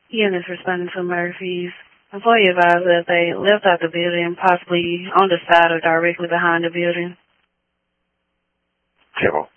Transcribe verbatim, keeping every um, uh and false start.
Units responding to Murphy's. Employee advised that they left out the building, possibly on the side or directly behind the building. Zero.